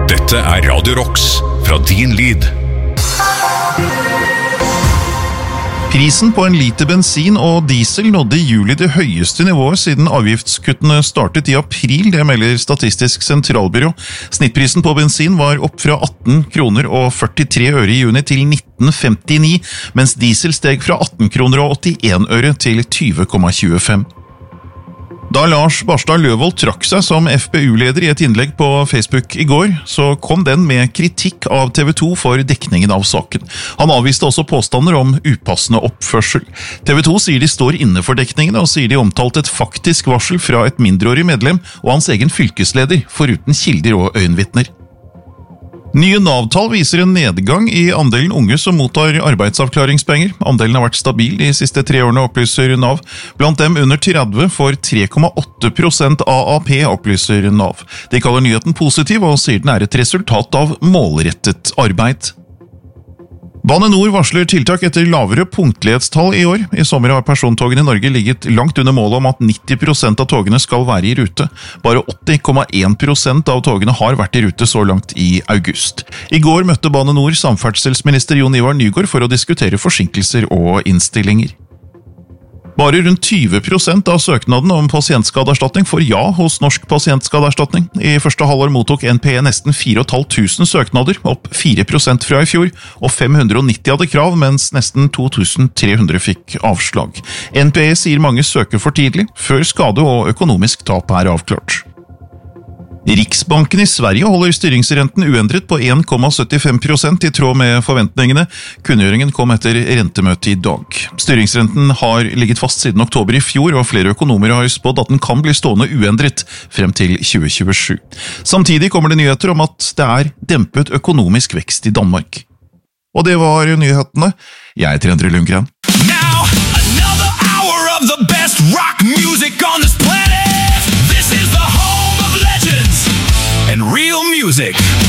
Dette Radio Rocks fra din lyd. Prisen på en liter bensin og diesel nådde i juli det høyeste nivået siden avgiftskuttene startet i april, det melder Statistisk sentralbyrå. Snittprisen på bensin var opp fra 18 kroner og 43 øre i juni til 19,59, mens diesel steg fra 18 kroner og 81 øre til 20,25. Da Lars Barstad Løvold trakk seg som FPU-leder i et innlegg på Facebook i går, så kom den med kritikk av TV 2 for dekningen av saken. Han avviste også påstander om upassende oppførsel. TV 2 sier de står inne for dekningene, og sier de omtalte et faktisk varsel fra et mindreårig medlem og hans egen fylkesleder, foruten kilder og øyenvitner. Nye Nav-tall viser en nedgang i andelen unge som mottar arbeidsavklaringspenger. Andelen har vært stabil de siste 3 årene, opplyser Nav. Blant dem under 30 får 3,8% AAP, opplyser Nav. De kaller nyheten positiv og sier den er et resultat av målrettet arbeid. Bane Nor varsler tiltak etter lavere punktlighetstall i år. I sommer har persontogene i Norge ligget langt under målet om at 90% av togene skal være i rute. Bare 80,1% av togene har vært i rute så langt i august. I går møtte Bane Nor samferdselsminister Jon Ivar Nygård for å diskutere forsinkelser og innstillinger. Bare rundt 20% av søknaden om pasientskadeerstatning får ja hos Norsk pasientskadeerstatning. I første halvår mottok NPE nesten 4.500 søknader, opp 4% fra i fjor, og 590 hadde krav, mens nesten 2.300 fikk avslag. NPE sier mange søker for tidlig, før skade og økonomisk tap er avklart. Riksbanken i Sverige holder styringsrenten uendret på 1,75% i tråd med forventningene. Kunngjøringen kom etter rentemøtet i dag. Styringsrenten har ligget fast siden oktober i fjor, og flere økonomer har spådd at den kan bli stående uendret frem til 2027. Samtidig kommer det nyheter om at det er dempet økonomisk vekst i Danmark. Og det var nyhetene. Jeg heter Endre Lundgren. Now, another hour of the best rock music on this planet. This is the home of legends and real music.